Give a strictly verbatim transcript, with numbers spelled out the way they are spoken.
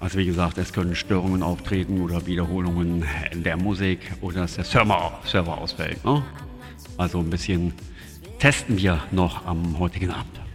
Also wie gesagt, es können Störungen auftreten oder Wiederholungen in der Musik oder dass der Server, Server ausfällt. Ne? Also ein bisschen testen wir noch am heutigen Abend.